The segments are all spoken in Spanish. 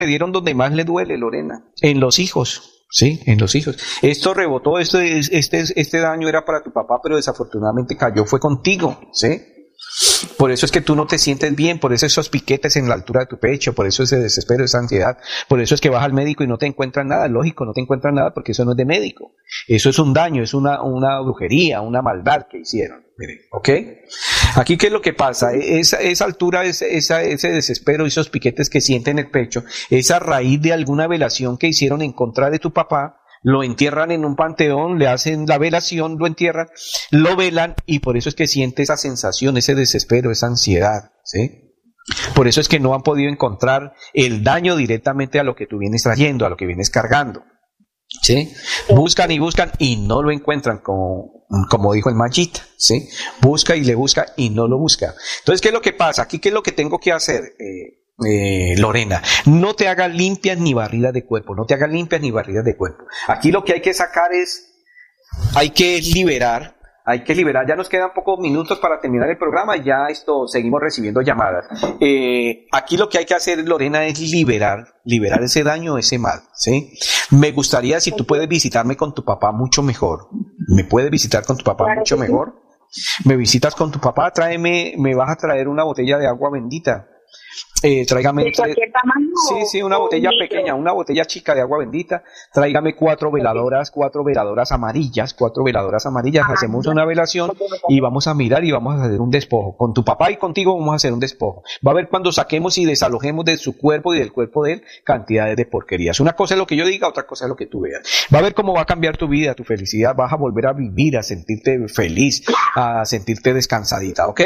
le dieron donde más le duele, Lorena, en los hijos. Sí, en los hijos. Esto rebotó, este daño era para tu papá, pero desafortunadamente cayó, fue contigo, ¿sí? Por eso es que tú no te sientes bien, por eso esos piquetes en la altura de tu pecho, por eso ese desespero, esa ansiedad, por eso es que vas al médico y no te encuentran nada, lógico, no te encuentran nada porque eso no es de médico, eso es un daño, es una brujería, una maldad que hicieron, miren, ¿ok? Aquí, ¿qué es lo que pasa? Esa altura, ese desespero, esos piquetes que sienten en el pecho, es a raíz de alguna velación que hicieron en contra de tu papá. Lo entierran en un panteón, le hacen la velación, lo entierran, lo velan y por eso es que siente esa sensación, ese desespero, esa ansiedad, ¿sí? Por eso es que no han podido encontrar el daño directamente a lo que tú vienes trayendo, a lo que vienes cargando, ¿sí? Buscan y no lo encuentran, como dijo el Mayita, ¿sí? Busca y le busca y no lo busca. Entonces, ¿qué es lo que pasa? Aquí, ¿qué es lo que tengo que hacer? Lorena, no te hagas limpias ni barridas de cuerpo, no te hagas limpias ni barridas de cuerpo. Aquí lo que hay que sacar hay que liberar, ya nos quedan pocos minutos para terminar el programa, ya seguimos recibiendo llamadas. Aquí lo que hay que hacer, Lorena, es liberar ese daño, ese mal, ¿sí? Me gustaría, si tú puedes visitarme con tu papá mucho mejor, me puedes visitar con tu papá mucho mejor, me visitas con tu papá, me vas a traer una botella de agua bendita. Tráigame ¿de cualquier tamaño? Sí, una botella pequeña, una botella chica de agua bendita. Tráigame 4 veladoras amarillas, hacemos una velación y vamos a mirar y vamos a hacer un despojo. Con tu papá y contigo vamos a hacer un despojo. Va a ver cuando saquemos y desalojemos de su cuerpo y del cuerpo de él cantidades de porquerías. Una cosa es lo que yo diga, otra cosa es lo que tú veas. Va a ver cómo va a cambiar tu vida, tu felicidad, vas a volver a vivir, a sentirte feliz, a sentirte descansadita, ¿ok?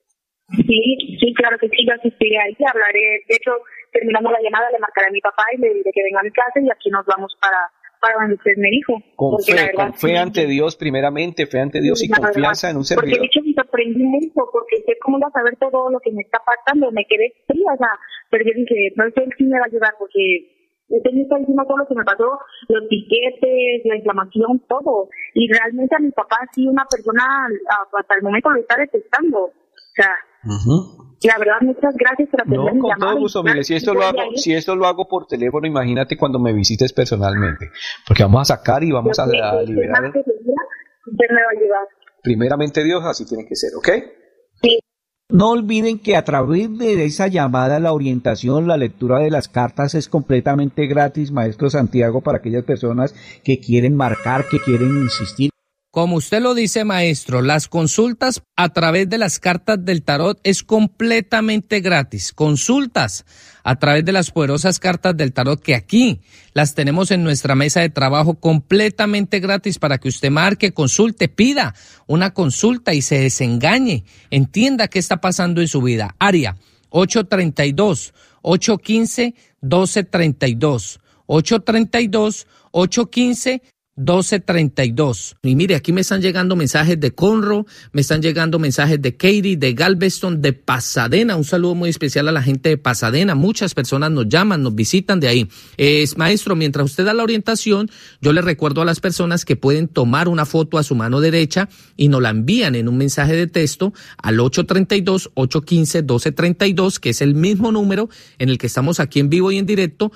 Sí, claro que sí, yo asistiré ahí, hablaré, de hecho, terminando la llamada, le marcaré a mi papá y le diré que venga a mi casa y aquí nos vamos para donde usted me dijo. Con fe ante Dios primeramente, fe ante Dios y confianza en un servidor. Porque de hecho me sorprendí mucho, porque sé cómo iba a saber todo lo que me está pasando, me quedé fría, o sea, pero yo dije, no sé si me va a ayudar porque usted me está diciendo todo lo que me pasó, los piquetes, la inflamación, todo, y realmente a mi papá sí una persona hasta el momento lo está detestando, o sea... La verdad, muchas gracias por atender mi llamada. Con todo gusto, mire, si esto lo hago por teléfono, imagínate cuando me visites personalmente, porque vamos a sacar y vamos a liberar. Usted me va a ayudar. Primeramente Dios, así tiene que ser, ¿ok? Sí. No olviden que a través de esa llamada, la orientación, la lectura de las cartas es completamente gratis, Maestro Santiago, para aquellas personas que quieren marcar, que quieren insistir. Como usted lo dice, maestro, las consultas a través de las cartas del tarot es completamente gratis. Consultas a través de las poderosas cartas del tarot que aquí las tenemos en nuestra mesa de trabajo completamente gratis para que usted marque, consulte, pida una consulta y se desengañe. Entienda qué está pasando en su vida. Área 832-815-1232. 832-815-1232. Y mire, aquí me están llegando mensajes de Conroe, me están llegando mensajes de Katy, de Galveston, de Pasadena. Un saludo muy especial a la gente de Pasadena. Muchas personas nos llaman, nos visitan de ahí. Maestro, mientras usted da la orientación, yo le recuerdo a las personas que pueden tomar una foto a su mano derecha y nos la envían en un mensaje de texto al 832-815-1232, que es el mismo número en el que estamos aquí en vivo y en directo.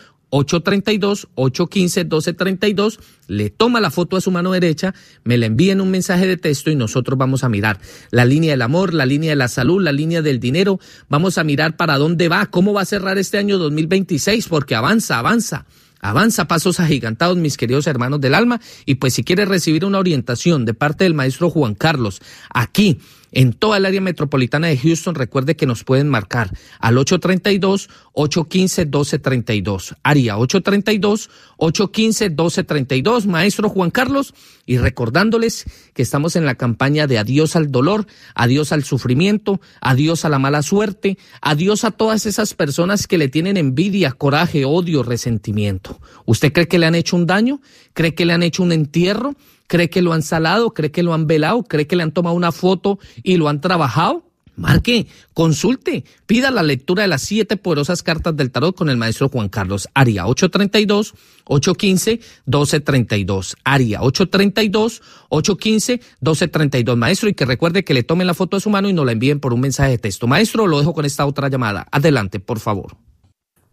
832-815-1232, le toma la foto a su mano derecha, me la envía en un mensaje de texto y nosotros vamos a mirar la línea del amor, la línea de la salud, la línea del dinero, vamos a mirar para dónde va, cómo va a cerrar este año 2026, porque avanza pasos agigantados, mis queridos hermanos del alma, y pues si quiere recibir una orientación de parte del maestro Juan Carlos, aquí, en toda el área metropolitana de Houston, recuerde que nos pueden marcar al 832-815-1232. Área 832-815-1232. Maestro Juan Carlos, y recordándoles que estamos en la campaña de adiós al dolor, adiós al sufrimiento, adiós a la mala suerte, adiós a todas esas personas que le tienen envidia, coraje, odio, resentimiento. ¿Usted cree que le han hecho un daño? ¿Cree que le han hecho un entierro? ¿Cree que lo han salado? ¿Cree que lo han velado? ¿Cree que le han tomado una foto y lo han trabajado? Marque, consulte, pida la lectura de las 7 poderosas cartas del tarot con el maestro Juan Carlos. Área 832-815-1232. Área 832-815-1232. Maestro, y que recuerde que le tomen la foto a su mano y nos la envíen por un mensaje de texto. Maestro, lo dejo con esta otra llamada. Adelante, por favor.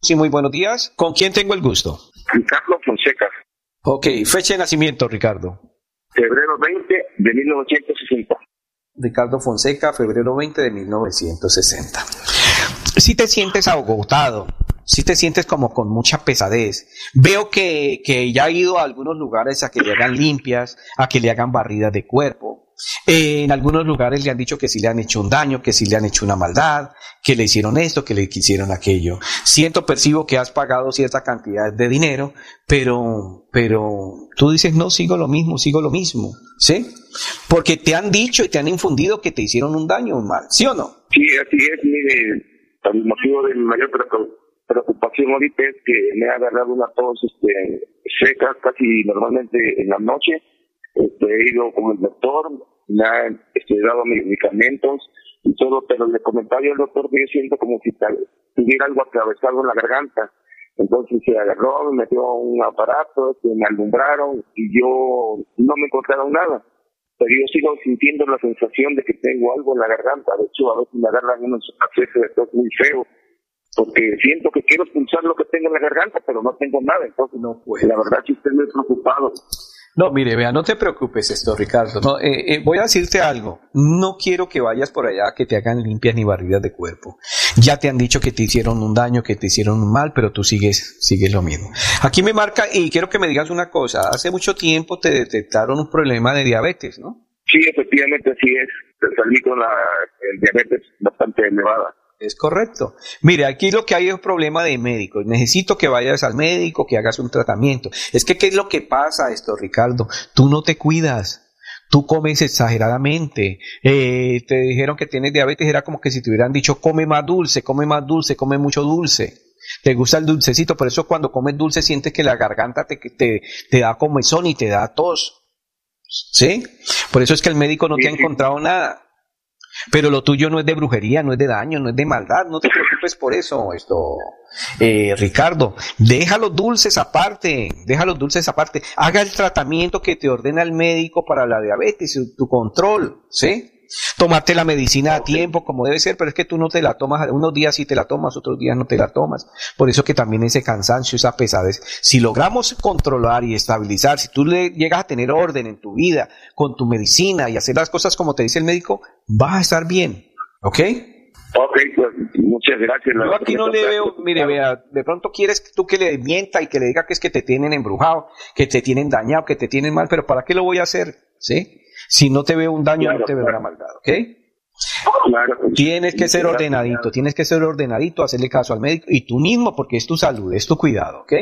Sí, muy buenos días. ¿Con quién tengo el gusto? Ricardo Fonseca. Ok, fecha de nacimiento, Ricardo. Febrero 20 de 1960. Ricardo Fonseca, febrero 20 de 1960. Si te sientes agotado, si te sientes como con mucha pesadez, veo que ya ha ido a algunos lugares a que le hagan limpias, a que le hagan barridas de cuerpo. En algunos lugares le han dicho que si le han hecho un daño, que si le han hecho una maldad, que le hicieron esto, que le hicieron aquello. Percibo que has pagado cierta cantidad de dinero, pero tú dices, no, sigo lo mismo, ¿sí? Porque te han dicho y te han infundido que te hicieron un daño o un mal, ¿sí o no? Sí, así es. Mire, el motivo de mi mayor preocupación ahorita es que me ha agarrado una tos seca casi normalmente en la noche. He ido con el doctor, me ha dado medicamentos y todo, pero le comentaba yo al doctor que yo siento como si tuviera algo atravesado en la garganta. Entonces se agarró, me metió un aparato, me alumbraron y yo no me encontraron nada. Pero yo sigo sintiendo la sensación de que tengo algo en la garganta. De hecho, a veces me agarran unos accesos de tos muy feos, porque siento que quiero expulsar lo que tengo en la garganta, pero no tengo nada. Entonces, no, pues, la verdad sí estoy muy preocupado. No, mire, vea, no te preocupes Ricardo. No, voy a decirte algo. No quiero que vayas por allá que te hagan limpias ni barridas de cuerpo. Ya te han dicho que te hicieron un daño, que te hicieron un mal, pero tú sigues lo mismo. Aquí me marca, y quiero que me digas una cosa. Hace mucho tiempo te detectaron un problema de diabetes, ¿no? Sí, efectivamente así es. Salí con el diabetes bastante elevada. Es correcto. Mire, aquí lo que hay es un problema de médico. Necesito que vayas al médico, que hagas un tratamiento. Es que, ¿qué es lo que pasa Ricardo? Tú no te cuidas. Tú comes exageradamente. Te dijeron que tienes diabetes, era como que si te hubieran dicho, come mucho dulce. Te gusta el dulcecito, por eso cuando comes dulce sientes que la garganta te da comezón y te da tos. ¿Sí? Por eso es que el médico no te ha encontrado nada. Pero lo tuyo no es de brujería, no es de daño, no es de maldad, no te preocupes por eso, Ricardo. Deja los dulces aparte, haga el tratamiento que te ordena el médico para la diabetes, tu control, ¿sí? Tómate la medicina a tiempo, como debe ser, pero es que tú no te la tomas, unos días sí te la tomas, otros días no te la tomas. Por eso que también ese cansancio, esa pesadez, si logramos controlar y estabilizar, si tú le llegas a tener orden en tu vida, con tu medicina y hacer las cosas como te dice el médico, vas a estar bien, ¿ok? Ok, pues muchas gracias. Yo aquí no le veo, mire, vea, de pronto quieres tú que le mienta y que le diga que es que te tienen embrujado, que te tienen dañado, que te tienen mal, pero ¿para qué lo voy a hacer? ¿Sí? Si no te veo un daño, claro, no te veo una maldad, ¿ok? Claro. Tienes que ser ordenadito, hacerle caso al médico y tú mismo, porque es tu salud, es tu cuidado, ¿ok?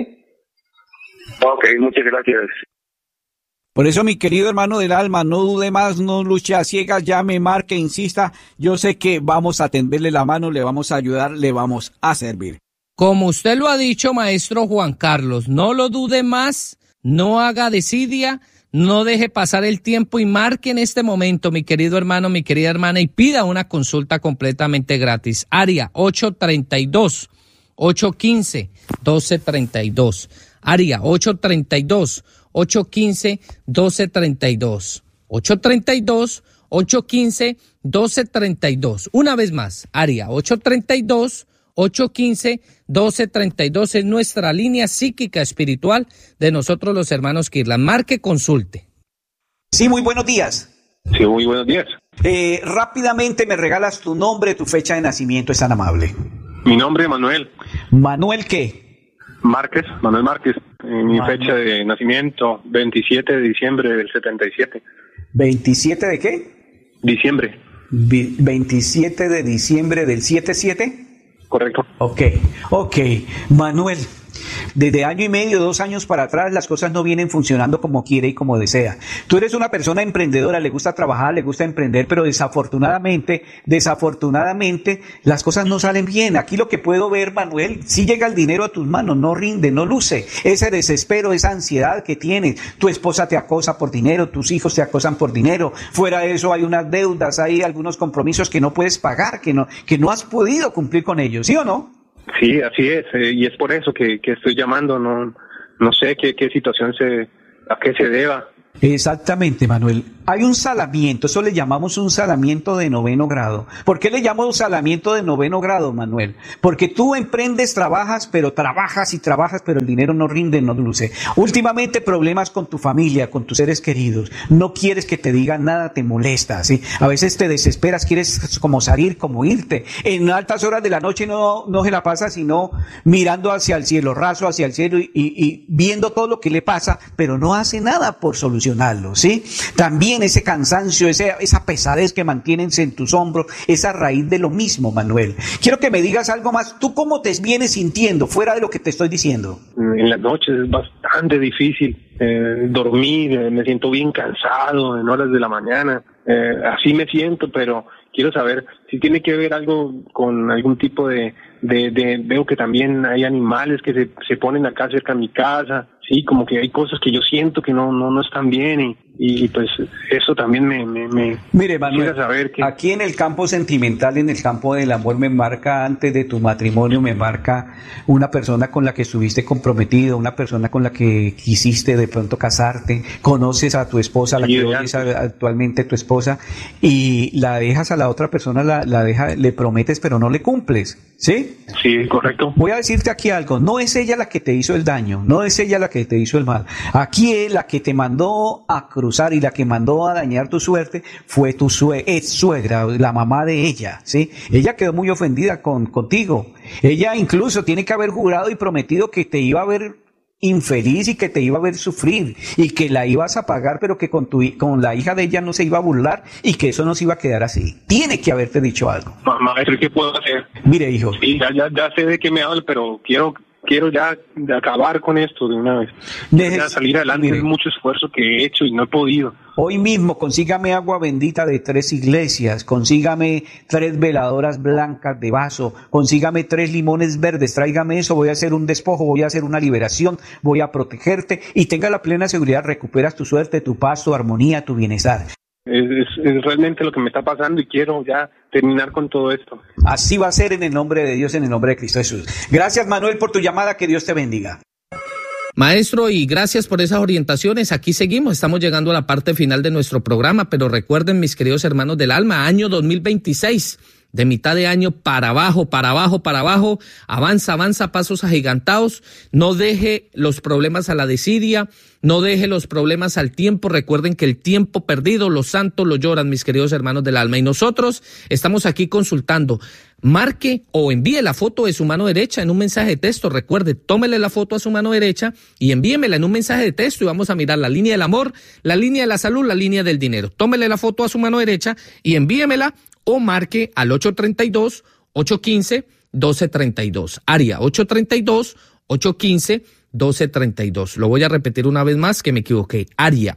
Ok, muchas gracias. Por eso, mi querido hermano del alma, no dude más, no luche a ciegas, llame, marque, insista. Yo sé que vamos a tenderle la mano, le vamos a ayudar, le vamos a servir. Como usted lo ha dicho, maestro Juan Carlos, no lo dude más, no haga desidia, no deje pasar el tiempo y marque en este momento, mi querido hermano, mi querida hermana, y pida una consulta completamente gratis. Área 832-815-1232. Área 832-815-1232. 832-815-1232. Una vez más, área 832-815-1232 es nuestra línea psíquica espiritual de nosotros los hermanos Kirlan. Marque, consulte. Sí, muy buenos días. Sí, muy buenos días. Rápidamente me regalas tu nombre, tu fecha de nacimiento, es tan amable. Mi nombre es Manuel. ¿Manuel qué? Márquez, Manuel Márquez. Mi fecha de nacimiento, 27 de diciembre del 77. ¿27 de qué? Diciembre. 27 de diciembre del 77. Correcto. Ok. Manuel, desde año y medio, 2 años para atrás, las cosas no vienen funcionando como quiere y como desea. Tú eres una persona emprendedora, le gusta trabajar, le gusta emprender, pero desafortunadamente, las cosas no salen bien. Aquí lo que puedo ver, Manuel, si llega el dinero a tus manos, no rinde, no luce. Ese desespero, esa ansiedad que tienes. Tu esposa te acosa por dinero, tus hijos te acosan por dinero. Fuera de eso hay unas deudas, hay algunos compromisos que no puedes pagar, que no has podido cumplir con ellos, ¿sí o no? Sí, así es, y es por eso que estoy llamando, no sé qué situación a qué se deba, Exactamente, Manuel. Hay un salamiento, eso le llamamos un salamiento de 9º grado. ¿Por qué le llamo salamiento de 9º grado, Manuel? Porque tú emprendes, trabajas, pero el dinero no rinde, no luce. Últimamente problemas con tu familia, con tus seres queridos. No quieres que te digan nada, te molesta, ¿sí? A veces te desesperas, quieres como salir, como irte. En altas horas de la noche no se la pasa sino mirando hacia el cielo, raso hacia el cielo y viendo todo lo que le pasa, pero no hace nada por solucionarlo, ¿sí? También ese cansancio, esa pesadez que mantienes en tus hombros, esa raíz de lo mismo, Manuel. Quiero que me digas algo más. ¿Tú cómo te vienes sintiendo fuera de lo que te estoy diciendo? En las noches es bastante difícil dormir, me siento bien cansado en horas de la mañana, así me siento, pero quiero saber si tiene que ver algo con algún tipo de veo que también hay animales que se ponen acá cerca de mi casa, sí, como que hay cosas que yo siento que no están bien y pues eso también me Mire, Manuel, saber que aquí en el campo sentimental, en el campo del amor, me marca antes de tu matrimonio, me marca una persona con la que estuviste comprometido, una persona con la que quisiste de pronto casarte, conoces a tu esposa, la que hoy es actualmente tu esposa, y la dejas a la otra persona, le prometes pero no le cumples, ¿sí? Sí, correcto. Voy a decirte aquí algo, no es ella la que te hizo el daño, no es ella la que te hizo el mal. Aquí es la que te mandó a cruzar y la que mandó a dañar tu suerte fue tu ex suegra, la mamá de ella, ¿sí? Ella quedó muy ofendida contigo. Ella incluso tiene que haber jurado y prometido que te iba a ver infeliz y que te iba a ver sufrir y que la ibas a pagar, pero que con la hija de ella no se iba a burlar y que eso no se iba a quedar así. Tiene que haberte dicho algo. Maestro, ¿qué puedo hacer? Mire, hijo. Sí, ya sé de qué me habla, pero quiero ya de acabar con esto de una vez. Ya salir adelante. Mire, es mucho esfuerzo que he hecho y no he podido. Hoy mismo consígame agua bendita de 3 iglesias, consígame 3 veladoras blancas de vaso, consígame 3 limones verdes, tráigame eso, voy a hacer un despojo, voy a hacer una liberación, voy a protegerte y tenga la plena seguridad, recuperas tu suerte, tu paz, tu armonía, tu bienestar. Es realmente lo que me está pasando y quiero ya terminar con todo esto. Así va a ser en el nombre de Dios, en el nombre de Cristo Jesús. Gracias, Manuel, por tu llamada, que Dios te bendiga. Maestro, y gracias por esas orientaciones. Aquí seguimos, estamos llegando a la parte final de nuestro programa, pero recuerden, mis queridos hermanos del alma, año 2026, de mitad de año para abajo, avanza, pasos agigantados, no deje los problemas a la desidia, no deje los problemas al tiempo. Recuerden que el tiempo perdido, los santos lo lloran, mis queridos hermanos del alma, y nosotros estamos aquí consultando. Marque o envíe la foto de su mano derecha en un mensaje de texto. Recuerde, tómele la foto a su mano derecha y envíemela en un mensaje de texto y vamos a mirar la línea del amor, la línea de la salud, la línea del dinero. Tómele la foto a su mano derecha y envíemela o marque al 832-815-1232. Área 832-815-1232. Lo voy a repetir una vez más que me equivoqué. Área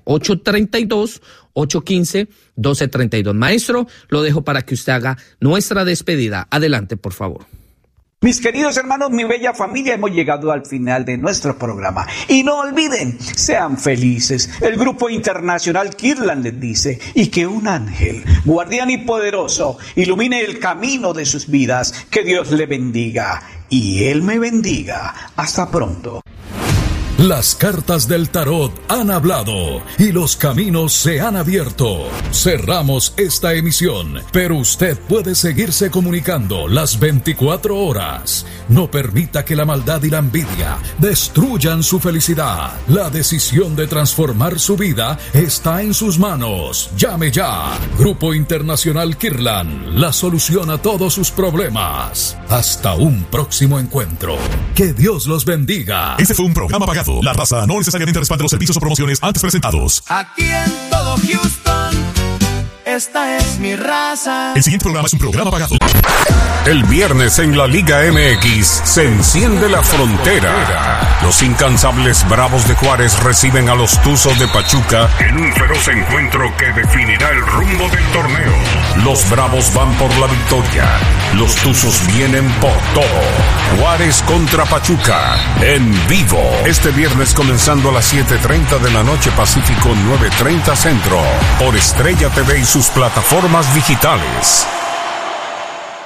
832-815-1232. Maestro, lo dejo para que usted haga nuestra despedida. Adelante, por favor. Mis queridos hermanos, mi bella familia, hemos llegado al final de nuestro programa. Y no olviden, sean felices. El Grupo Internacional Kirtland les dice, y que un ángel, guardián y poderoso, ilumine el camino de sus vidas. Que Dios le bendiga. Y Él me bendiga. Hasta pronto. Las cartas del tarot han hablado y los caminos se han abierto. Cerramos esta emisión, pero usted puede seguirse comunicando las 24 horas. No permita que la maldad y la envidia destruyan su felicidad. La decisión de transformar su vida está en sus manos. Llame ya. Grupo Internacional Kirtland, la solución a todos sus problemas. Hasta un próximo encuentro. Que Dios los bendiga. Este fue un programa pagado. La raza no necesariamente respalda los servicios o promociones antes presentados. Aquí en todo Houston, esta es mi raza. El siguiente programa es un programa pagado. El viernes en la Liga MX se enciende la frontera. Los incansables Bravos de Juárez reciben a los Tuzos de Pachuca en un feroz encuentro que definirá el rumbo del torneo. Los Bravos van por la victoria. Los Tuzos vienen por todo. Juárez contra Pachuca en vivo. Este viernes comenzando a las 7:30 de la noche Pacífico, 9:30 Centro. Por Estrella TV y sus plataformas digitales.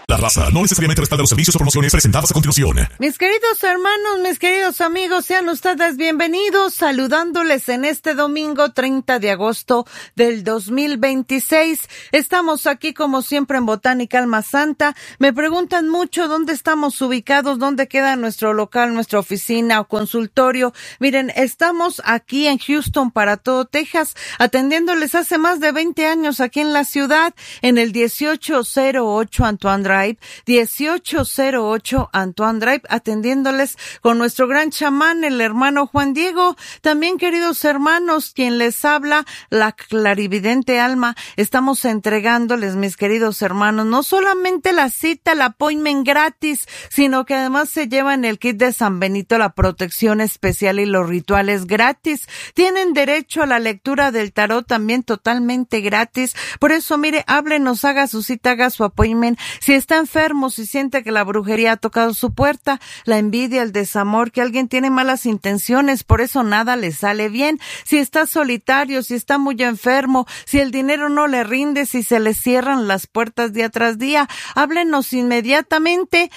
La raza no necesariamente respalda los servicios o promociones presentadas a continuación. Mis queridos hermanos, mis queridos amigos, sean ustedes bienvenidos, saludándoles en este domingo 30 de agosto del 2026. Estamos aquí como siempre en Botánica Alma Santa. Me preguntan mucho dónde estamos ubicados, dónde queda nuestro local, nuestra oficina o consultorio. Miren, estamos aquí en Houston para todo Texas, atendiéndoles hace más de 20 años aquí en la ciudad, en el 1808 Antoine Drive. 1808 Antoine Drive, atendiéndoles con nuestro gran chamán, el hermano Juan Diego. También, queridos hermanos, quien les habla, la clarividente Alma. Estamos entregándoles, mis queridos hermanos, no solamente la cita, el appointment gratis, sino que además se llevan el kit de San Benito, la protección especial y los rituales gratis. Tienen derecho a la lectura del tarot también totalmente gratis. Por eso, mire, háblenos, haga su cita, haga su appointment. Si está enfermo, si siente que la brujería ha tocado su puerta, la envidia, el desamor, que alguien tiene malas intenciones, por eso nada le sale bien. Si está solitario, si está muy enfermo, si el dinero no le rinde, si se le cierran las puertas día tras día, háblenos inmediatamente.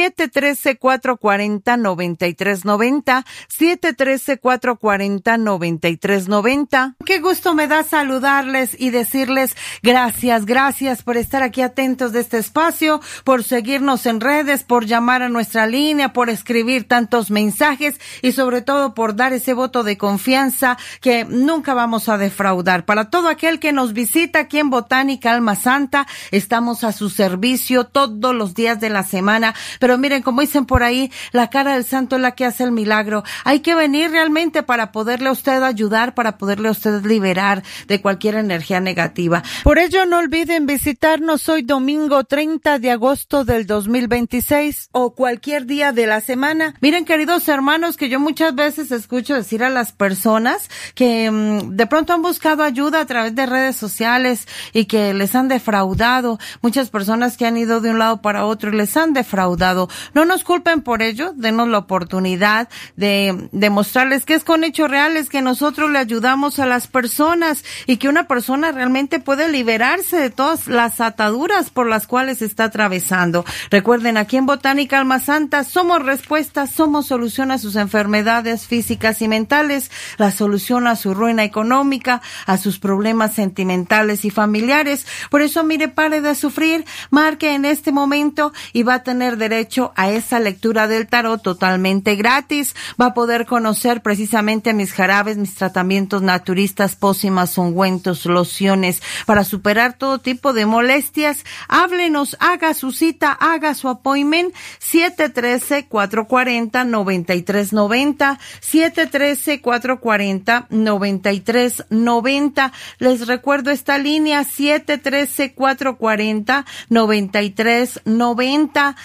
713-440-9390, 713-440-9390. Qué gusto me da saludarles y decirles gracias por estar aquí atentos de este espacio, por seguirnos en redes, por llamar a nuestra línea, por escribir tantos mensajes y sobre todo por dar ese voto de confianza que nunca vamos a defraudar. Para todo aquel que nos visita aquí en Botánica Alma Santa, estamos a su servicio todos los días de la semana. Pero miren, como dicen por ahí, la cara del santo es la que hace el milagro. Hay que venir realmente para poderle a usted ayudar, para poderle a usted liberar de cualquier energía negativa. Por ello, no olviden visitarnos hoy domingo 30 de agosto del 2026 o cualquier día de la semana. Miren, queridos hermanos, que yo muchas veces escucho decir a las personas que de pronto han buscado ayuda a través de redes sociales y que les han defraudado. Muchas personas que han ido de un lado para otro y les han defraudado. No nos culpen por ello, denos la oportunidad de demostrarles que es con hechos reales que nosotros le ayudamos a las personas y que una persona realmente puede liberarse de todas las ataduras por las cuales está atravesando. Recuerden, aquí en Botánica Alma Santa somos respuestas, somos solución a sus enfermedades físicas y mentales, la solución a su ruina económica, a sus problemas sentimentales y familiares. Por eso, mire, pare de sufrir, marque en este momento y va a tener derecho a esa lectura del tarot totalmente gratis. Va a poder conocer precisamente mis jarabes, mis tratamientos naturistas, pócimas, ungüentos, lociones para superar todo tipo de molestias. Háblenos, haga su cita, haga su appointment. 713-440-9390, 713-440-9390. Les recuerdo esta línea, 713-440-9390,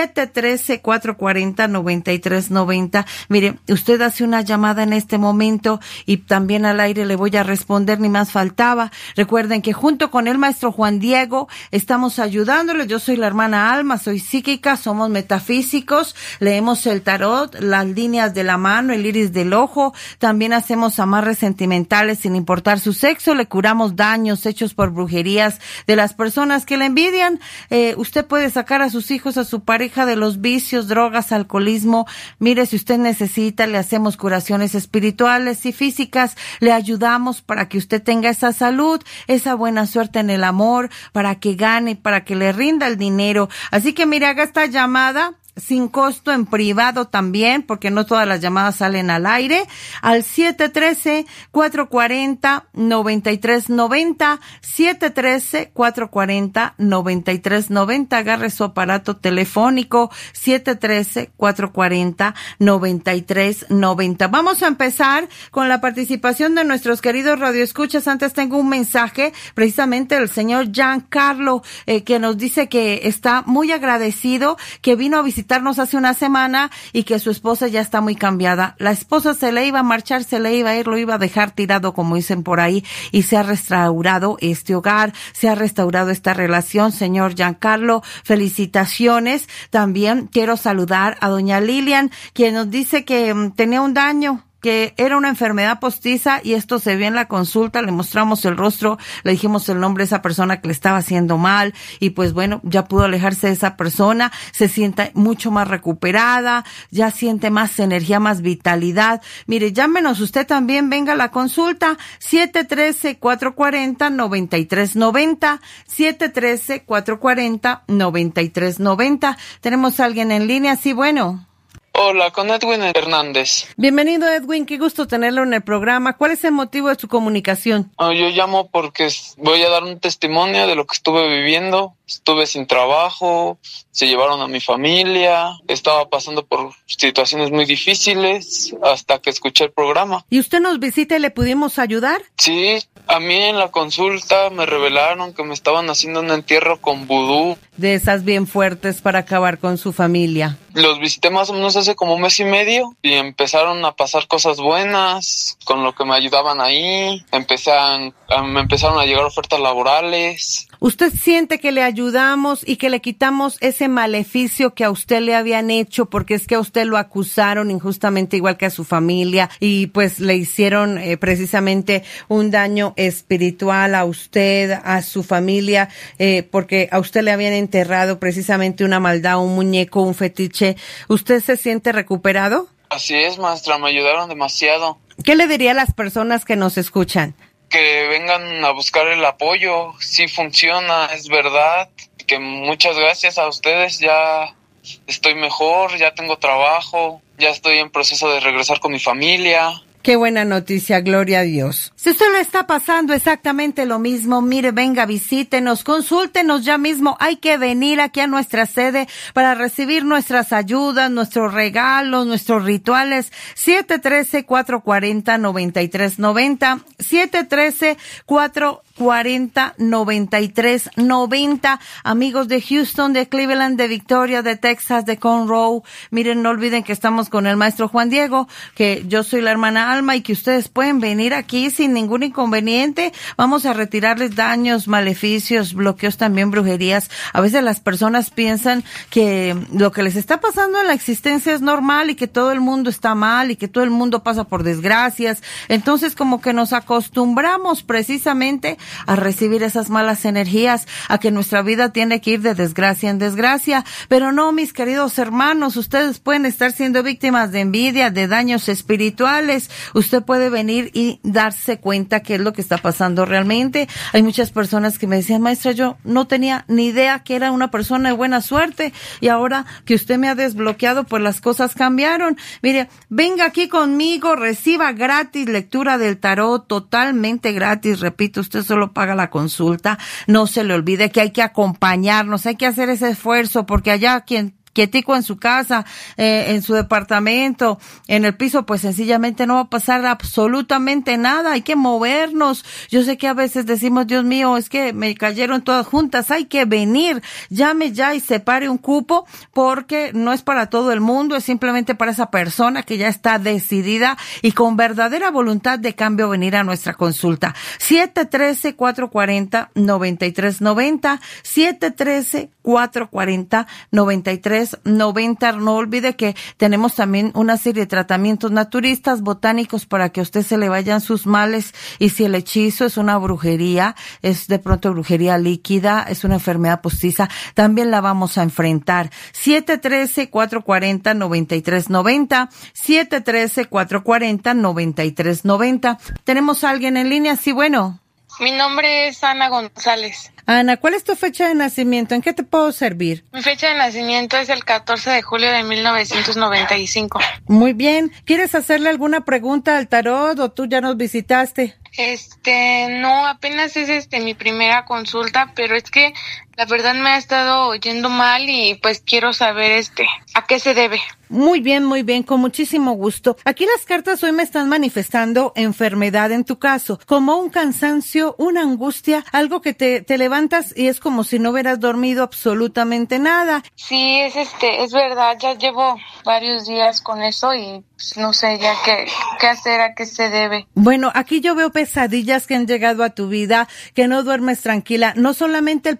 713-440-9390. Mire, usted hace una llamada en este momento y también al aire le voy a responder, ni más faltaba. Recuerden que junto con el maestro Juan Diego estamos ayudándoles. Yo soy la hermana Alma, soy psíquica, somos metafísicos, leemos el tarot, las líneas de la mano, el iris del ojo, también hacemos amarres sentimentales sin importar su sexo, le curamos daños hechos por brujerías de las personas que le envidian. Usted puede sacar a sus hijos, a su pareja de los vicios, drogas, alcoholismo. Mire, si usted necesita, le hacemos curaciones espirituales y físicas, le ayudamos para que usted tenga esa salud, esa buena suerte en el amor, para que gane, para que le rinda el dinero. Así que mire, haga esta llamada sin costo en privado también, porque no todas las llamadas salen al aire, al 713-440-9390, 713-440-9390, agarre su aparato telefónico, 713-440-9390. Vamos a empezar con la participación de nuestros queridos radioescuchas. Antes tengo un mensaje precisamente del señor Giancarlo, que nos dice que está muy agradecido, que vino a visitarnos hace una semana y que su esposa ya está muy cambiada. La esposa se le iba a marchar, se le iba a ir, lo iba a dejar tirado, como dicen por ahí, y se ha restaurado este hogar, se ha restaurado esta relación. Señor Giancarlo, felicitaciones. También quiero saludar a doña Lilian, quien nos dice que tenía un daño que era una enfermedad postiza y esto se vio en la consulta, le mostramos el rostro, le dijimos el nombre de esa persona que le estaba haciendo mal y pues bueno, ya pudo alejarse de esa persona, se siente mucho más recuperada, ya siente más energía, más vitalidad. Mire, llámenos usted también, venga a la consulta, 713-440-9390, 713-440-9390. Tenemos a alguien en línea, sí, bueno. Hola, con Edwin Hernández. Bienvenido, Edwin, qué gusto tenerlo en el programa. ¿Cuál es el motivo de su comunicación? Yo llamo porque voy a dar un testimonio de lo que estuve viviendo. Estuve sin trabajo, se llevaron a mi familia, estaba pasando por situaciones muy difíciles hasta que escuché el programa. ¿Y usted nos visita y le pudimos ayudar? Sí, a mí en la consulta me revelaron que me estaban haciendo un entierro con vudú. De esas bien fuertes para acabar con su familia. Los visité más o menos hace como un mes y medio y empezaron a pasar cosas buenas con lo que me ayudaban ahí. Me empezaron a llegar ofertas laborales. ¿Usted siente que le ayudamos y que le quitamos ese maleficio que a usted le habían hecho porque es que a usted lo acusaron injustamente igual que a su familia y pues le hicieron precisamente un daño espiritual a usted, a su familia, porque a usted le habían enterrado precisamente una maldad, un muñeco, un fetiche? ¿Usted se siente recuperado? Así es, maestra, me ayudaron demasiado. ¿Qué le diría a las personas que nos escuchan? Que vengan a buscar el apoyo, sí funciona, es verdad, que muchas gracias a ustedes, ya estoy mejor, ya tengo trabajo, ya estoy en proceso de regresar con mi familia. Qué buena noticia, gloria a Dios. Si usted le está pasando exactamente lo mismo, mire, venga, visítenos, consúltenos ya mismo. Hay que venir aquí a nuestra sede para recibir nuestras ayudas, nuestros regalos, nuestros rituales. 713-440-9390, 713-440-9390. Amigos de Houston, de Cleveland, de Victoria, de Texas, de Conroe. Miren, no olviden que estamos con el maestro Juan Diego, que yo soy la hermana Alma y que ustedes pueden venir aquí sin ningún inconveniente. Vamos a retirarles daños, maleficios, bloqueos, también brujerías. A veces las personas piensan que lo que les está pasando en la existencia es normal y que todo el mundo está mal y que todo el mundo pasa por desgracias. Entonces como que nos acostumbramos precisamente a recibir esas malas energías, a que nuestra vida tiene que ir de desgracia en desgracia. Pero no, mis queridos hermanos, ustedes pueden estar siendo víctimas de envidia, de daños espirituales. Usted puede venir y darse cuenta qué es lo que está pasando realmente. Hay muchas personas que me decían, maestra, yo no tenía ni idea que era una persona de buena suerte y ahora que usted me ha desbloqueado, pues las cosas cambiaron. Mire, venga aquí conmigo, reciba gratis lectura del tarot, totalmente gratis. Repito, usted solo paga la consulta. No se le olvide que hay que acompañarnos, hay que hacer ese esfuerzo porque allá quietico en su casa, en su departamento, en el piso, pues sencillamente no va a pasar absolutamente nada. Hay que movernos. Yo sé que a veces decimos, Dios mío, es que me cayeron todas juntas. Hay que venir. Llame ya y separe un cupo porque no es para todo el mundo, es simplemente para esa persona que ya está decidida y con verdadera voluntad de cambio venir a nuestra consulta. 713-440-9390, 713-440-9390. No olvide que tenemos también una serie de tratamientos naturistas, botánicos, para que a usted se le vayan sus males. Y si el hechizo es una brujería, es de pronto brujería líquida, es una enfermedad postiza, también la vamos a enfrentar. 713-440-9390, 713-440-9390. ¿Tenemos a alguien en línea? Sí, bueno. Mi nombre es Ana González. Ana, ¿cuál es tu fecha de nacimiento? ¿En qué te puedo servir? Mi fecha de nacimiento es el 14 de julio de 1995. Muy bien. ¿Quieres hacerle alguna pregunta al tarot o tú ya nos visitaste? No, apenas es mi primera consulta, pero es que la verdad me ha estado yendo mal y pues quiero saber a qué se debe. Muy bien, con muchísimo gusto. Aquí las cartas hoy me están manifestando enfermedad en tu caso, como un cansancio, una angustia, algo que te levantas y es como si no hubieras dormido absolutamente nada. Sí, es verdad, ya llevo varios días con eso y pues, no sé ya qué hacer, a qué se debe. Bueno, aquí yo veo pesadillas que han llegado a tu vida, que no duermes tranquila, no solamente el problema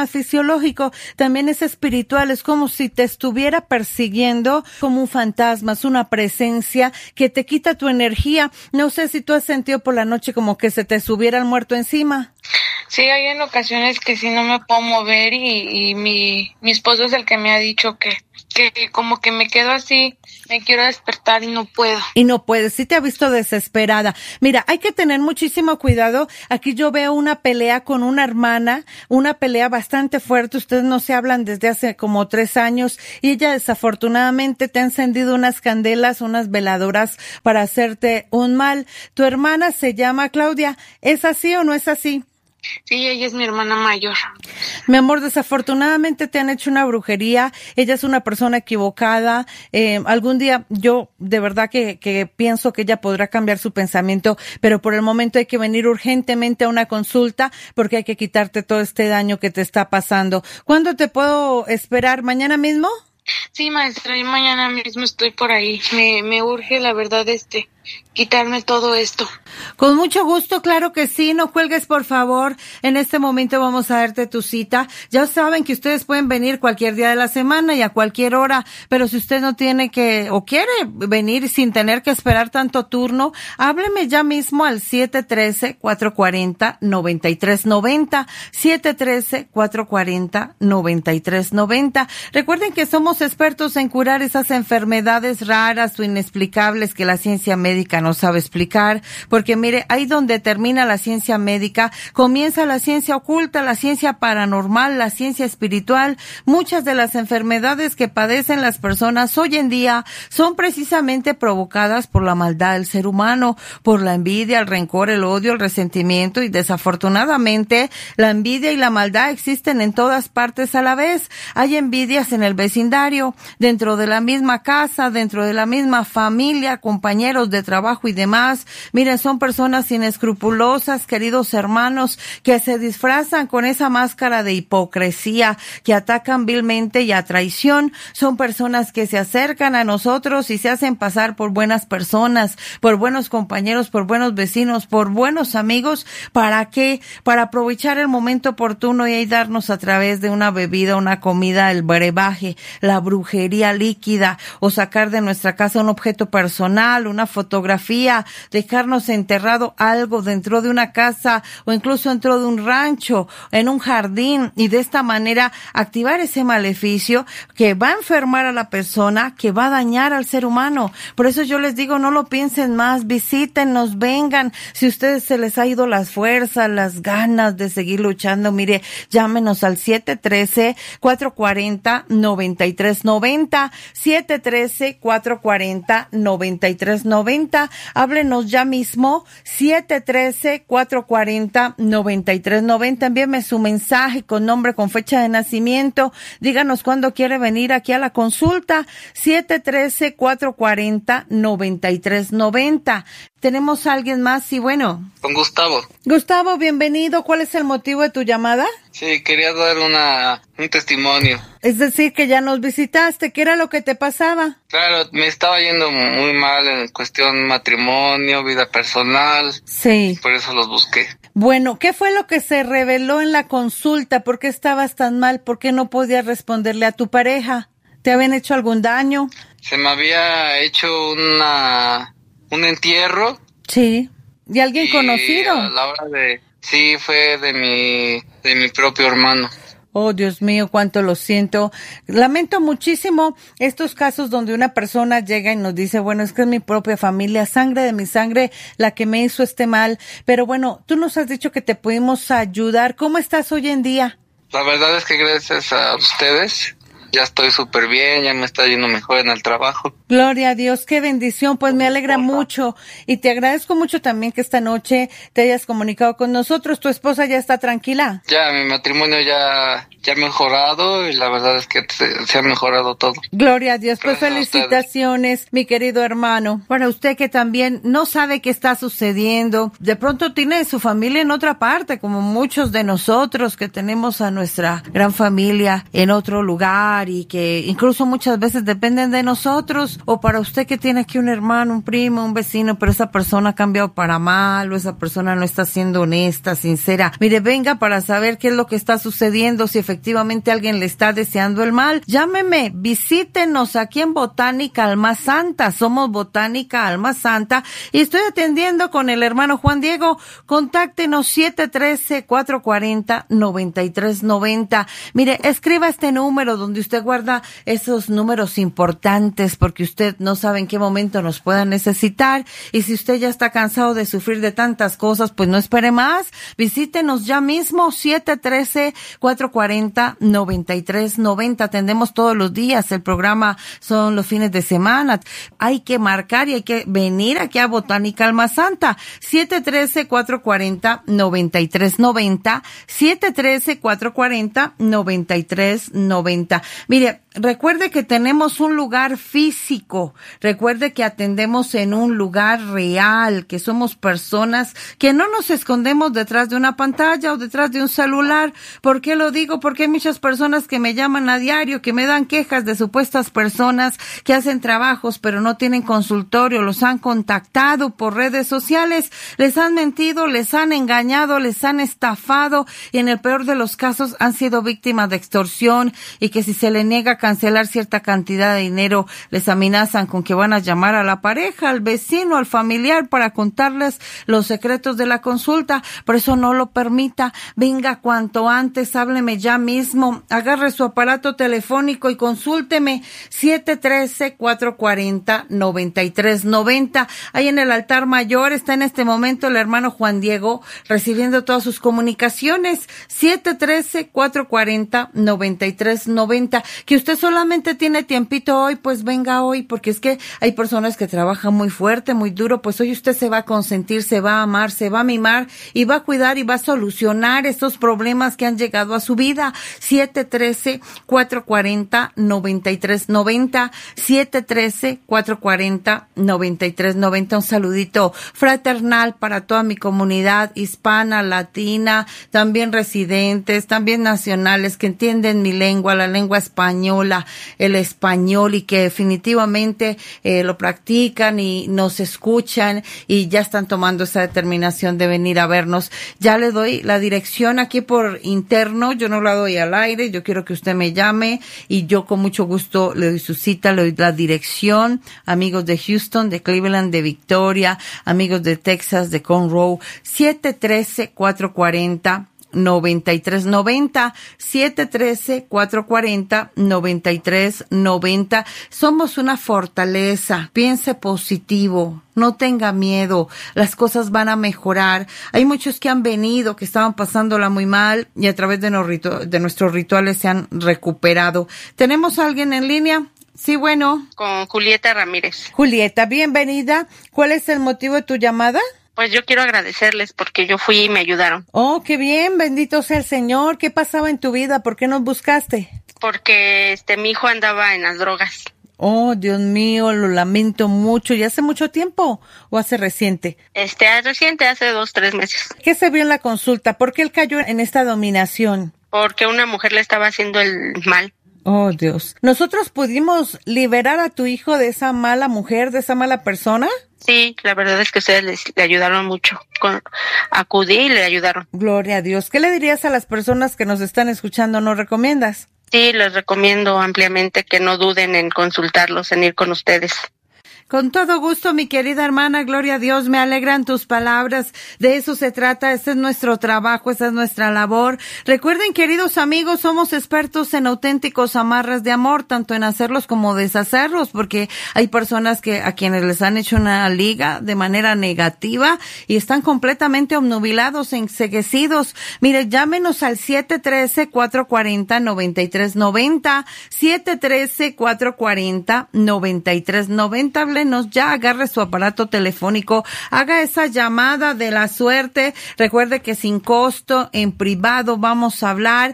fisiológico, también es espiritual, es como si te estuviera persiguiendo como un fantasma, es una presencia que te quita tu energía. No sé si tú has sentido por la noche como que se te subiera el muerto encima. Sí, hay en ocasiones que sí no me puedo mover y mi esposo es el que me ha dicho que como que me quedo así, me quiero despertar y no puedo. Y no puedes, sí te ha visto desesperada. Mira, hay que tener muchísimo cuidado. Aquí yo veo una pelea con una hermana, una pelea bastante fuerte. Ustedes no se hablan desde hace como 3 años y ella desafortunadamente te ha encendido unas candelas, unas veladoras para hacerte un mal. Tu hermana se llama Claudia. ¿Es así o no es así? Sí, ella es mi hermana mayor. Mi amor, desafortunadamente te han hecho una brujería. Ella es una persona equivocada. Algún día yo de verdad que pienso que ella podrá cambiar su pensamiento, pero por el momento hay que venir urgentemente a una consulta porque hay que quitarte todo este daño que te está pasando. ¿Cuándo te puedo esperar? ¿Mañana mismo? Sí, maestra, y mañana mismo estoy por ahí. Me urge, la verdad, quitarme todo esto. Con mucho gusto, claro que sí, no cuelgues por favor. En este momento vamos a darte tu cita. Ya saben que ustedes pueden venir cualquier día de la semana y a cualquier hora, pero si usted no tiene o quiere venir sin tener que esperar tanto turno, hábleme ya mismo al 713-440-9390, 713-440-9390. Recuerden que somos expertos en curar esas enfermedades raras o inexplicables que la ciencia médica no sabe explicar, porque mire, ahí donde termina la ciencia médica, comienza la ciencia oculta, la ciencia paranormal, la ciencia espiritual. Muchas de las enfermedades que padecen las personas hoy en día son precisamente provocadas por la maldad del ser humano, por la envidia, el rencor, el odio, el resentimiento, y desafortunadamente la envidia y la maldad existen en todas partes a la vez. Hay envidias en el vecindario, dentro de la misma casa, dentro de la misma familia, compañeros de trabajo y demás. Miren, son personas inescrupulosas, queridos hermanos, que se disfrazan con esa máscara de hipocresía, que atacan vilmente y a traición. Son personas que se acercan a nosotros y se hacen pasar por buenas personas, por buenos compañeros, por buenos vecinos, por buenos amigos. ¿Para qué? Para aprovechar el momento oportuno y darnos a través de una bebida, una comida, el brebaje, la brujería líquida, o sacar de nuestra casa un objeto personal, una fotografía, dejarnos enterrado algo dentro de una casa o incluso dentro de un rancho, en un jardín, y de esta manera activar ese maleficio que va a enfermar a la persona, que va a dañar al ser humano. Por eso yo les digo, no lo piensen más, visítenos, vengan. Si a ustedes se les ha ido las fuerzas, las ganas de seguir luchando, mire, llámenos al 713-440-9390, 713-440-9390. Háblenos ya mismo, 713-440-9390. Envíeme su mensaje con nombre, con fecha de nacimiento. Díganos cuándo quiere venir aquí a la consulta. 713-440-9390. ¿Tenemos a alguien más? Sí, bueno. Con Gustavo. Gustavo, bienvenido. ¿Cuál es el motivo de tu llamada? Sí, quería dar un testimonio. Es decir, que ya nos visitaste. ¿Qué era lo que te pasaba? Claro, me estaba yendo muy mal en cuestión matrimonio, vida personal. Sí. Por eso los busqué. Bueno, ¿qué fue lo que se reveló en la consulta? ¿Por qué estabas tan mal? ¿Por qué no podías responderle a tu pareja? ¿Te habían hecho algún daño? Se me había hecho un entierro. Sí. ¿De alguien conocido? A la hora sí, fue de mi propio hermano. Oh, Dios mío, cuánto lo siento. Lamento muchísimo estos casos donde una persona llega y nos dice, bueno, es que es mi propia familia, sangre de mi sangre, la que me hizo este mal. Pero bueno, tú nos has dicho que te pudimos ayudar. ¿Cómo estás hoy en día? La verdad es que gracias a ustedes ya estoy súper bien, ya me está yendo mejor en el trabajo. Gloria a Dios, qué bendición, pues me alegra mucho y te agradezco mucho también que esta noche te hayas comunicado con nosotros. ¿Tu esposa ya está tranquila? Ya, mi matrimonio ya ha mejorado y la verdad es que se ha mejorado todo. Gloria a Dios, pues felicitaciones, mi querido hermano. Para usted que también no sabe qué está sucediendo, de pronto tiene su familia en otra parte, como muchos de nosotros que tenemos a nuestra gran familia en otro lugar, ayudar y que incluso muchas veces dependen de nosotros, o para usted que tiene aquí un hermano, un primo, un vecino, pero esa persona ha cambiado para mal, o esa persona no está siendo honesta, sincera. Mire, venga para saber qué es lo que está sucediendo, si efectivamente alguien le está deseando el mal. Llámeme, visítenos aquí en Botánica Alma Santa. Somos Botánica Alma Santa y estoy atendiendo con el hermano Juan Diego. Contáctenos 713-440-9390. Mire, escriba este número donde usted guarda esos números importantes, porque usted no sabe en qué momento nos pueda necesitar, y si usted ya está cansado de sufrir de tantas cosas, pues no espere más. Visítenos ya mismo, 713-440-9390. Atendemos todos los días, el programa son los fines de semana. Hay que marcar y hay que venir aquí a Botánica Alma Santa. 713-440-9390. 713-440-9390. Mire, recuerde que tenemos un lugar físico. Recuerde que atendemos en un lugar real, que somos personas que no nos escondemos detrás de una pantalla o detrás de un celular. ¿Por qué lo digo? Porque hay muchas personas que me llaman a diario, que me dan quejas de supuestas personas que hacen trabajos pero no tienen consultorio, los han contactado por redes sociales, les han mentido, les han engañado, les han estafado y en el peor de los casos han sido víctimas de extorsión, y que si se le niega a cancelar cierta cantidad de dinero, les amenazan con que van a llamar a la pareja, al vecino, al familiar para contarles los secretos de la consulta. Por eso no lo permita. Venga cuanto antes, hábleme ya mismo, agarre su aparato telefónico y consúlteme. 713-440-9390. Ahí en el altar mayor está en este momento el hermano Juan Diego recibiendo todas sus comunicaciones. 713-440-9390. Que usted solamente tiene tiempito hoy, pues venga hoy, porque es que hay personas que trabajan muy fuerte, muy duro. Pues hoy usted se va a consentir, se va a amar, se va a mimar y va a cuidar y va a solucionar estos problemas que han llegado a su vida. 713-440-9390. 713-440-9390. Un saludito fraternal para toda mi comunidad hispana, latina, también residentes, también nacionales que entienden mi lengua, la lengua española, el español, y que definitivamente lo practican y nos escuchan y ya están tomando esa determinación de venir a vernos. Ya le doy la dirección aquí por interno, yo no la doy al aire, yo quiero que usted me llame y yo con mucho gusto le doy su cita, le doy la dirección. Amigos de Houston, de Cleveland, de Victoria, amigos de Texas, de Conroe, 713-440-9390, 713-440-9390. Somos una fortaleza. Piense positivo. No tenga miedo. Las cosas van a mejorar. Hay muchos que han venido, que estaban pasándola muy mal y a través de nuestros rituales se han recuperado. ¿Tenemos a alguien en línea? Sí, bueno. Con Julieta Ramírez. Julieta, bienvenida. ¿Cuál es el motivo de tu llamada? Pues yo quiero agradecerles porque yo fui y me ayudaron. Oh, qué bien, bendito sea el Señor. ¿Qué pasaba en tu vida? ¿Por qué nos buscaste? Porque mi hijo andaba en las drogas. Oh, Dios mío, lo lamento mucho. ¿Y hace mucho tiempo o hace reciente? Reciente, hace 2-3 meses. ¿Qué se vio en la consulta? ¿Por qué él cayó en esta dominación? Porque una mujer le estaba haciendo el mal. Oh, Dios. ¿Nosotros pudimos liberar a tu hijo de esa mala mujer, de esa mala persona? Sí, la verdad es que ustedes le ayudaron mucho. Acudí y le ayudaron. Gloria a Dios. ¿Qué le dirías a las personas que nos están escuchando? ¿Nos recomiendas? Sí, les recomiendo ampliamente que no duden en consultarlos, en ir con ustedes. Con todo gusto, mi querida hermana, gloria a Dios, me alegran tus palabras, de eso se trata, ese es nuestro trabajo, esa es nuestra labor. Recuerden, queridos amigos, somos expertos en auténticos amarres de amor, tanto en hacerlos como deshacerlos, porque hay personas a quienes les han hecho una liga de manera negativa y están completamente obnubilados, enceguecidos. Mire, llámenos al 713-440-9390, 713-440-9390, ya, agarre su aparato telefónico, haga esa llamada de la suerte, recuerde que sin costo, en privado vamos a hablar,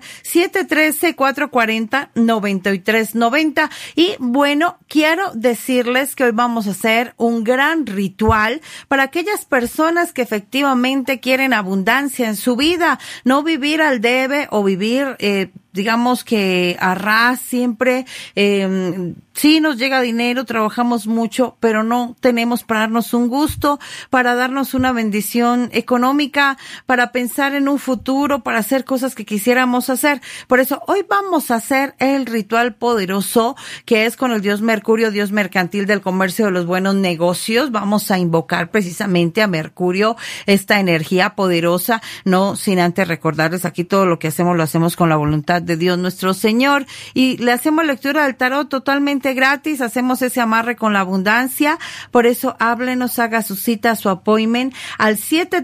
713-440-9390, y bueno, quiero decirles que hoy vamos a hacer un gran ritual para aquellas personas que efectivamente quieren abundancia en su vida, no vivir al debe o vivir digamos que a ras siempre, sí nos llega dinero, trabajamos mucho, pero no tenemos para darnos un gusto, para darnos una bendición económica, para pensar en un futuro, para hacer cosas que quisiéramos hacer. Por eso hoy vamos a hacer el ritual poderoso, que es con el dios Mercurio, dios mercantil del comercio, de los buenos negocios. Vamos a invocar precisamente a Mercurio, esta energía poderosa, no sin antes recordarles aquí todo lo que hacemos, lo hacemos con la voluntad de Dios nuestro Señor, y le hacemos lectura del tarot totalmente gratis, hacemos ese amarre con la abundancia. Por eso háblenos, haga su cita, su appointment al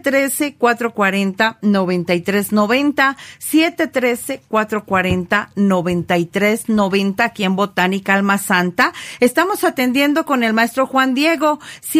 713-440-9390, 713-440-9390, aquí en Botánica Alma Santa. Estamos atendiendo con el maestro Juan Diego,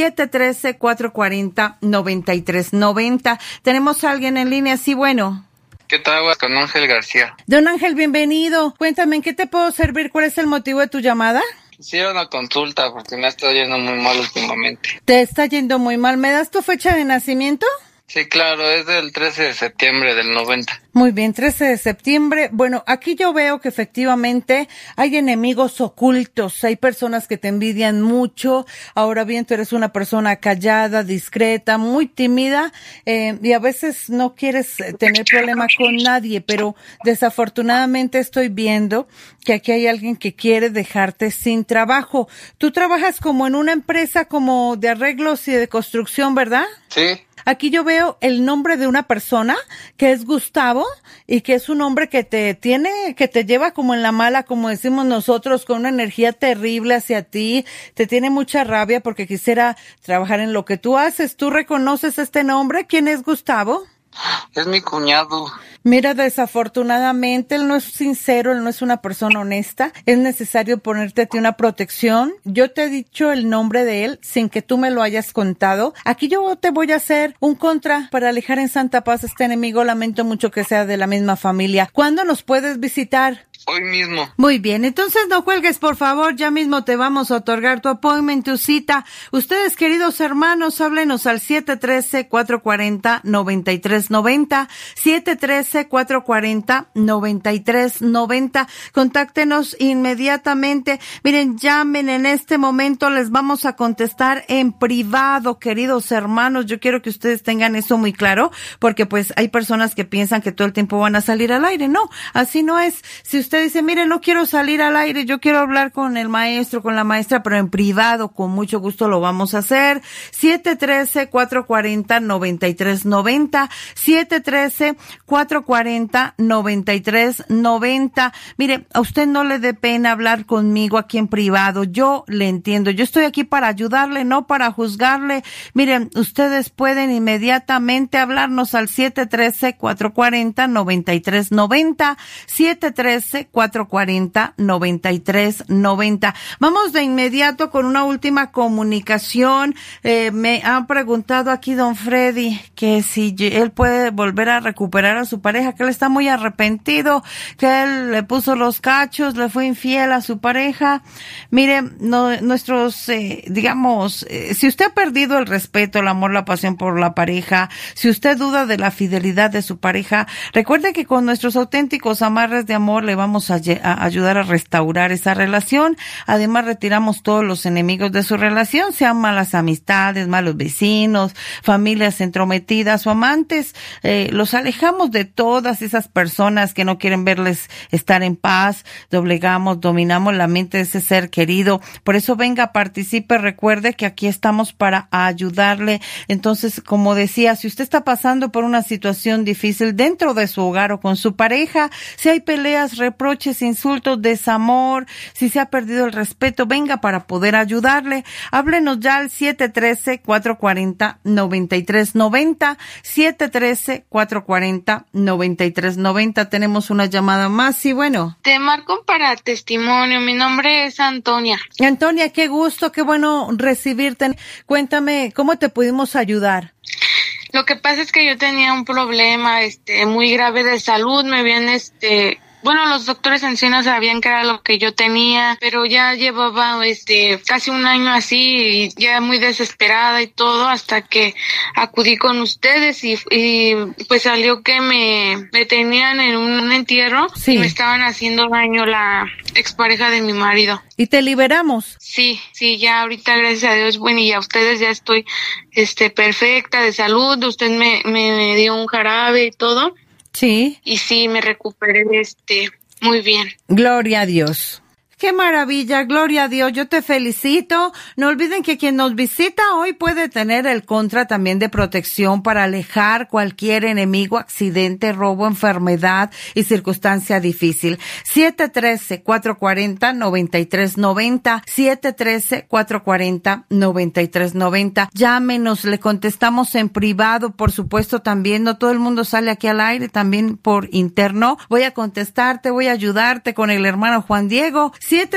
713-440-9390. Tenemos a alguien en línea, sí, bueno. ¿Qué tal? Con Ángel García. Don Ángel, bienvenido. Cuéntame, ¿en qué te puedo servir? ¿Cuál es el motivo de tu llamada? Sí, una consulta porque me ha estado yendo muy mal últimamente. ¿Te está yendo muy mal? ¿Me das tu fecha de nacimiento? Sí, claro, es del 13 de septiembre del 90. Muy bien, 13 de septiembre. Bueno, aquí yo veo que efectivamente hay enemigos ocultos, hay personas que te envidian mucho. Ahora bien, tú eres una persona callada, discreta, muy tímida, y a veces no quieres tener problema con nadie, pero desafortunadamente estoy viendo que aquí hay alguien que quiere dejarte sin trabajo. Tú trabajas como en una empresa como de arreglos y de construcción, ¿verdad? Sí. Aquí yo veo el nombre de una persona que es Gustavo y que es un hombre que te lleva como en la mala, como decimos nosotros, con una energía terrible hacia ti. Te tiene mucha rabia porque quisiera trabajar en lo que tú haces. ¿Tú reconoces este nombre? ¿Quién es Gustavo? Es mi cuñado. Mira, desafortunadamente él no es sincero, él no es una persona honesta. Es necesario ponerte a ti una protección. Yo te he dicho el nombre de él sin que tú me lo hayas contado. Aquí yo te voy a hacer un contra para alejar en santa paz a este enemigo. Lamento mucho que sea de la misma familia. ¿Cuándo nos puedes visitar? Hoy mismo. Muy bien, entonces no cuelgues, por favor, ya mismo te vamos a otorgar tu appointment, tu cita. Ustedes, queridos hermanos, háblenos al 713-440-9390, 713-440-9390. Contáctenos inmediatamente. Miren, llamen en este momento, les vamos a contestar en privado, queridos hermanos. Yo quiero que ustedes tengan eso muy claro, porque pues hay personas que piensan que todo el tiempo van a salir al aire. No, así no es. Si usted dice, mire, no quiero salir al aire, yo quiero hablar con el maestro, con la maestra, pero en privado, con mucho gusto lo vamos a hacer. 713-440-9390, 713-440-9390. Mire, a usted no le dé pena hablar conmigo aquí en privado, yo le entiendo, yo estoy aquí para ayudarle, no para juzgarle. Miren, ustedes pueden inmediatamente hablarnos al 713-440-9390, 713-440-9390. Vamos de inmediato con una última comunicación. Me ha preguntado aquí don Freddy que si él puede volver a recuperar a su pareja, que él está muy arrepentido, que él le puso los cachos, le fue infiel a su pareja. Mire, si usted ha perdido el respeto, el amor, la pasión por la pareja, si usted duda de la fidelidad de su pareja, recuerde que con nuestros auténticos amarres de amor le vamos a ayudar a restaurar esa relación. Además, retiramos todos los enemigos de su relación, sean malas amistades, malos vecinos, familias entrometidas o amantes. Los alejamos de todas esas personas que no quieren verles estar en paz. Doblegamos, dominamos la mente de ese ser querido. Por eso venga, participe, recuerde que aquí estamos para ayudarle. Entonces, como decía, si usted está pasando por una situación difícil dentro de su hogar o con su pareja, si hay peleas, reproches, insultos, desamor, si se ha perdido el respeto, venga para poder ayudarle. Háblenos ya al 713-440-9390, 713-440-9390. Tenemos una llamada más, sí, bueno. Te marco para testimonio, mi nombre es Antonia. Antonia, qué gusto, qué bueno recibirte. Cuéntame, ¿cómo te pudimos ayudar? Lo que pasa es que yo tenía un problema muy grave de salud, me habían bueno, los doctores en sí no sabían qué era lo que yo tenía, pero ya llevaba casi un año así y ya muy desesperada y todo, hasta que acudí con ustedes y pues salió que me tenían en un entierro. Sí. Y me estaban haciendo daño la expareja de mi marido. ¿Y te liberamos? Sí, ya ahorita gracias a Dios, bueno, y a ustedes ya estoy perfecta de salud. Usted me dio un jarabe y todo. Sí. Y sí, me recuperé muy bien. Gloria a Dios. ¡Qué maravilla! Gloria a Dios, yo te felicito. No olviden que quien nos visita hoy puede tener el contra también de protección para alejar cualquier enemigo, accidente, robo, enfermedad y circunstancia difícil. 713-440-9390. 713-440-9390. Llámenos, le contestamos en privado, por supuesto también. No todo el mundo sale aquí al aire, también por interno. Voy a contestarte, voy a ayudarte con el hermano Juan Diego.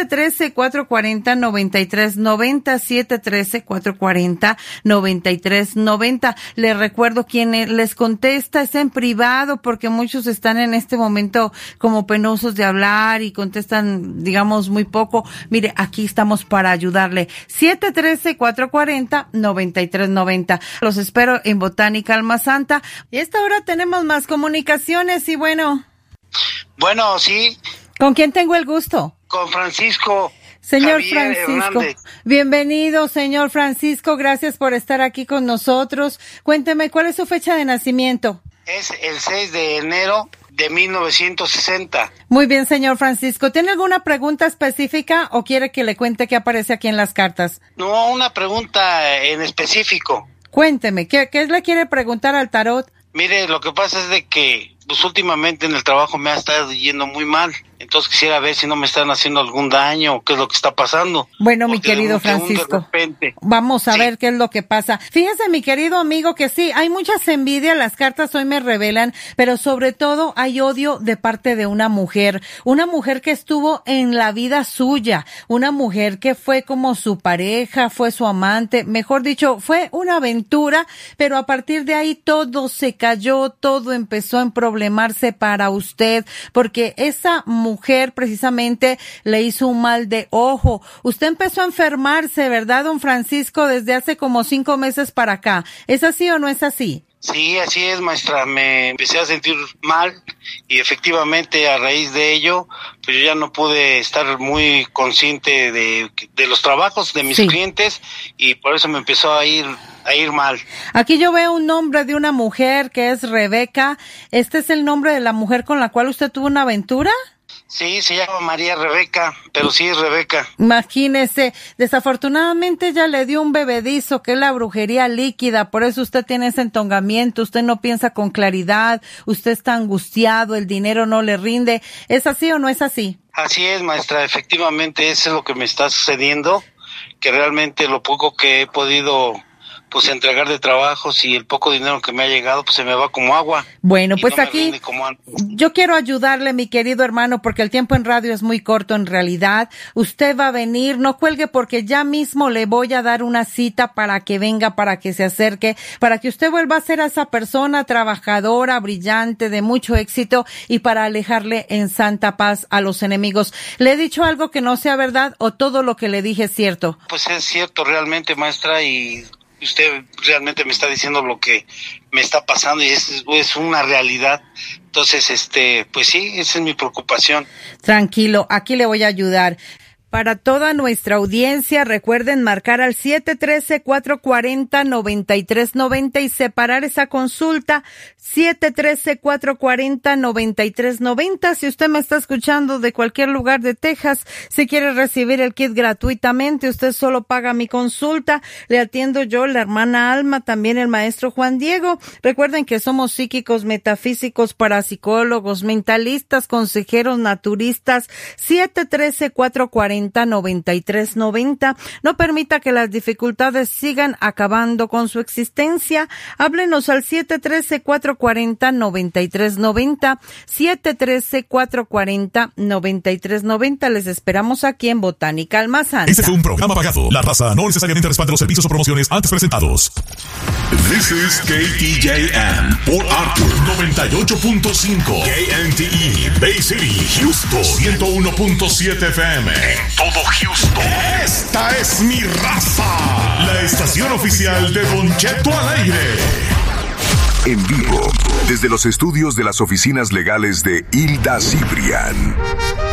713-440-9390, 713-440-9390. Les recuerdo, quien les contesta es en privado, porque muchos están en este momento como penosos de hablar y contestan, digamos, muy poco. Mire, aquí estamos para ayudarle. 713-440-9390. Los espero en Botánica Alma Santa. Y a esta hora tenemos más comunicaciones y bueno, sí. ¿Con quién tengo el gusto? Con Francisco. Señor Javier Francisco, Hernández. Bienvenido, señor Francisco, gracias por estar aquí con nosotros. Cuénteme, ¿cuál es su fecha de nacimiento? Es el 6 de enero de 1960. Muy bien, señor Francisco. ¿Tiene alguna pregunta específica o quiere que le cuente qué aparece aquí en las cartas? No, una pregunta en específico. Cuénteme, ¿qué le quiere preguntar al tarot? Mire, lo que pasa es de que pues últimamente en el trabajo me ha estado yendo muy mal. Entonces quisiera ver si no me están haciendo algún daño o qué es lo que está pasando. Bueno, mi querido Francisco, vamos a ver qué es lo que pasa. Fíjese, mi querido amigo, que sí, hay muchas envidias, las cartas hoy me revelan, pero sobre todo hay odio de parte de una mujer que estuvo en la vida suya, una mujer que fue como su pareja, fue su amante, mejor dicho, fue una aventura, pero a partir de ahí todo se cayó, todo empezó a emproblemarse para usted, porque esa mujer precisamente le hizo un mal de ojo. Usted empezó a enfermarse, ¿verdad, don Francisco, desde hace como 5 meses para acá? ¿Es así o no es así? Sí, así es, maestra. Me empecé a sentir mal y efectivamente a raíz de ello, pues yo ya no pude estar muy consciente de los trabajos de mis clientes y por eso me empezó a ir mal. Aquí yo veo un nombre de una mujer que es Rebeca. ¿Este es el nombre de la mujer con la cual usted tuvo una aventura? Sí, se llama María Rebeca, pero sí es Rebeca. Imagínese, desafortunadamente ella le dio un bebedizo, que es la brujería líquida, por eso usted tiene ese entongamiento, usted no piensa con claridad, usted está angustiado, el dinero no le rinde. ¿Es así o no es así? Así es, maestra, efectivamente eso es lo que me está sucediendo, que realmente lo poco que he podido pues entregar de trabajos y el poco dinero que me ha llegado pues se me va como agua. Bueno, pues no aquí yo quiero ayudarle, mi querido hermano, porque el tiempo en radio es muy corto en realidad. Usted va a venir, no cuelgue porque ya mismo le voy a dar una cita para que venga, para que se acerque, para que usted vuelva a ser esa persona trabajadora, brillante, de mucho éxito y para alejarle en santa paz a los enemigos. ¿Le he dicho algo que no sea verdad o todo lo que le dije es cierto? Pues es cierto realmente, maestra, y usted realmente me está diciendo lo que me está pasando y es una realidad. Entonces, pues sí, esa es mi preocupación. Tranquilo, aquí le voy a ayudar. Para toda nuestra audiencia, recuerden marcar al 713-440-9390 y separar esa consulta. 713-440-9390. Si usted me está escuchando de cualquier lugar de Texas, si quiere recibir el kit gratuitamente, usted solo paga mi consulta. Le atiendo yo, la hermana Alma, también el maestro Juan Diego. Recuerden que somos psíquicos, metafísicos, parapsicólogos, mentalistas, consejeros, naturistas. 713-440-9390. No permita que las dificultades sigan acabando con su existencia. Háblenos al 713-440-9390. 713-440-9390. Les esperamos aquí en Botánica Alma Santa. Este fue un programa pagado. La raza no necesariamente respalda los servicios o promociones antes presentados. This is KTJM, Port Arthur 98.5, KNTE, Bay City, Houston 101.7 FM, en todo Houston. Esta es mi raza, la estación oficial de Don Cheto al aire. En vivo, desde los estudios de las oficinas legales de Hilda Cibrián.